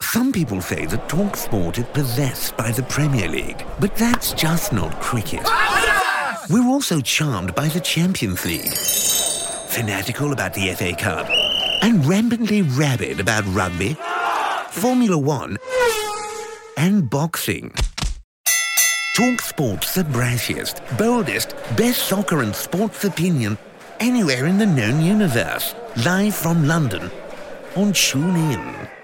Some people say that TalkSport is possessed by the Premier League, but that's just not cricket. We're also charmed by the Champions League, fanatical about the FA Cup, and rampantly rabid about rugby, Formula One, and boxing. TalkSport's the brassiest, boldest, best soccer and sports opinion anywhere in the known universe. Live from London on TuneIn.